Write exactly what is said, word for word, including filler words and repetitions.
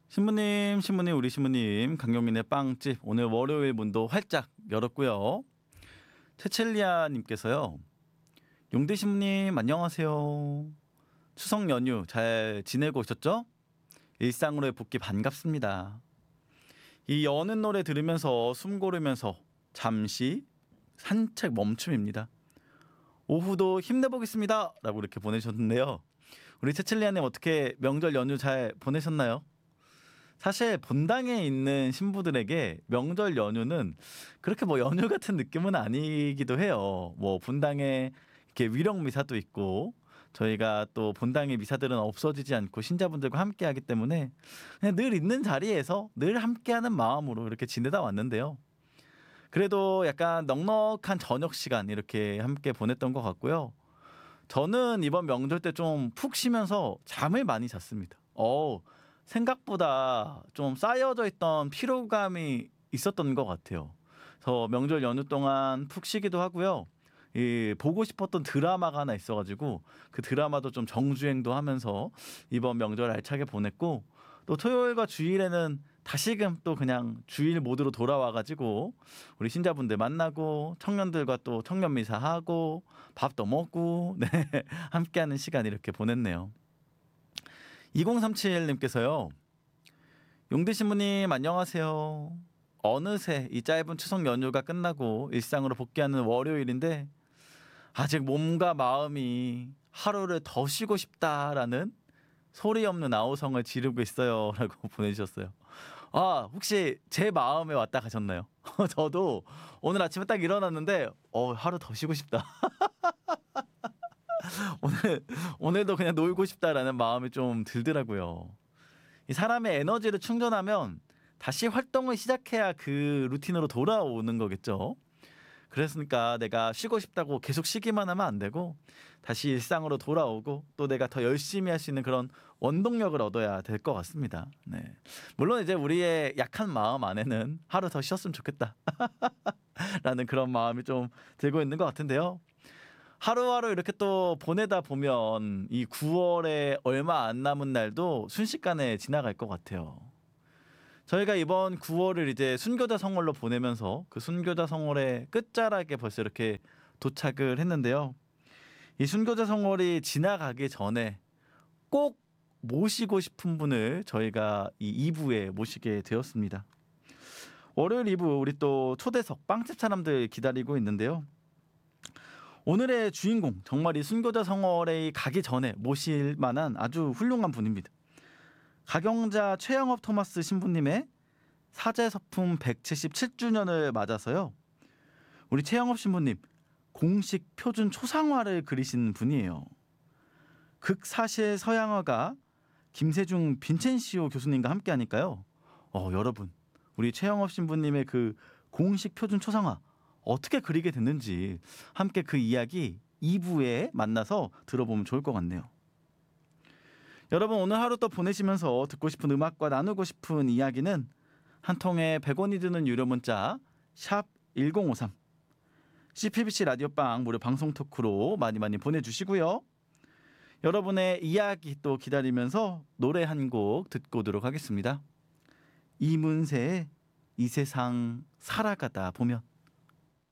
신부님, 신부님, 우리 신부님, 강경민의 빵집 오늘 월요일 문도 활짝 열었고요. 채첼리아님께서요. 용대 신부님 안녕하세요. 추석 연휴 잘 지내고 오셨죠? 일상으로의 복귀 반갑습니다. 이 여는 노래 들으면서 숨 고르면서 잠시 산책 멈춤입니다. 오후도 힘내보겠습니다 라고 이렇게 보내셨는데요. 우리 채첼리아님 어떻게 명절 연휴 잘 보내셨나요? 사실 본당에 있는 신부들에게 명절 연휴는 그렇게 뭐 연휴 같은 느낌은 아니기도 해요. 뭐 본당에 이렇게 위령 미사도 있고 저희가 또 본당의 미사들은 없어지지 않고 신자분들과 함께하기 때문에 그냥 늘 있는 자리에서 늘 함께하는 마음으로 이렇게 지내다 왔는데요. 그래도 약간 넉넉한 저녁 시간 이렇게 함께 보냈던 것 같고요. 저는 이번 명절 때 좀 푹 쉬면서 잠을 많이 잤습니다. 어, 생각보다 좀 쌓여져 있던 피로감이 있었던 것 같아요. 그래서 명절 연휴 동안 푹 쉬기도 하고요. 이 보고 싶었던 드라마가 하나 있어가지고 그 드라마도 좀 정주행도 하면서 이번 명절 알차게 보냈고 또 토요일과 주일에는 다시금 또 그냥 주일 모드로 돌아와가지고 우리 신자분들 만나고 청년들과 또 청년 미사하고 밥도 먹고 네 함께하는 시간 이렇게 보냈네요. 이공삼칠님께서요. 용대 신부님 안녕하세요. 어느새 이 짧은 추석 연휴가 끝나고 일상으로 복귀하는 월요일인데 아직 몸과 마음이 하루를 더 쉬고 싶다라는 소리 없는 아우성을 지르고 있어요 라고 보내주셨어요. 아 혹시 제 마음에 왔다 가셨나요? 저도 오늘 아침에 딱 일어났는데 어 하루 더 쉬고 싶다. 오늘 오늘도 그냥 놀고 싶다라는 마음이 좀 들더라고요. 이 사람의 에너지를 충전하면 다시 활동을 시작해야 그 루틴으로 돌아오는 거겠죠. 그랬으니까 내가 쉬고 싶다고 계속 쉬기만 하면 안 되고 다시 일상으로 돌아오고 또 내가 더 열심히 할 수 있는 그런 원동력을 얻어야 될 것 같습니다. 네. 물론 이제 우리의 약한 마음 안에는 하루 더 쉬었으면 좋겠다 라는 그런 마음이 좀 들고 있는 것 같은데요. 하루하루 이렇게 또 보내다 보면 이 구월에 얼마 안 남은 날도 순식간에 지나갈 것 같아요. 저희가 이번 구월을 이제 순교자 성월로 보내면서 그 순교자 성월의 끝자락에 벌써 이렇게 도착을 했는데요. 이 순교자 성월이 지나가기 전에 꼭 모시고 싶은 분을 저희가 이 이 부에 모시게 되었습니다. 월요일 이 부 우리 또 초대석 빵집 사람들 기다리고 있는데요. 오늘의 주인공 정말 이 순교자 성월에 가기 전에 모실 만한 아주 훌륭한 분입니다. 가경자 최영업 토마스 신부님의 사제서품 백칠십칠 주년을 맞아서요. 우리 최영업 신부님 공식 표준 초상화를 그리신 분이에요. 극사실 서양화가 김세중 빈첸시오 교수님과 함께 하니까요. 어, 여러분 우리 최영업 신부님의 그 공식 표준 초상화 어떻게 그리게 됐는지 함께 그 이야기 이 부에 만나서 들어보면 좋을 것 같네요. 여러분 오늘 하루 또 보내시면서 듣고 싶은 음악과 나누고 싶은 이야기는 한 통에 백 원이 드는 유료 문자 샵 일공오삼 씨피비씨 라디오빵 무료 방송 토크로 많이 많이 보내주시고요. 여러분의 이야기 또 기다리면서 노래 한 곡 듣고 오도록 하겠습니다. 이문세의 이 세상 살아가다 보면.